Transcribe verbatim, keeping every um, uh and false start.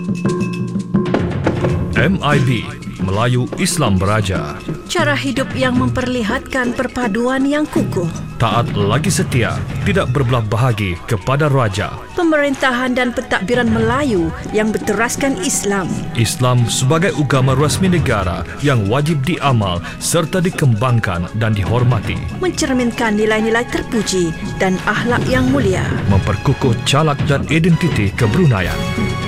M I B Melayu Islam Beraja. Cara hidup yang memperlihatkan perpaduan yang kukuh. Taat lagi setia, tidak berbelah bahagi kepada raja. Pemerintahan dan pentadbiran Melayu yang berteraskan Islam. Islam sebagai agama rasmi negara yang wajib diamal serta dikembangkan dan dihormati. Mencerminkan nilai-nilai terpuji dan akhlak yang mulia. Memperkukuh calak dan identiti kebrunaian.